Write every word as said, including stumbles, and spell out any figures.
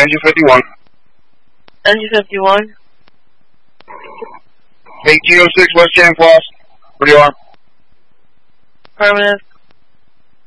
Engine fifty-one. Engine fifty-one. eighteen oh six West Chain Floss. Where you are? Affirmative.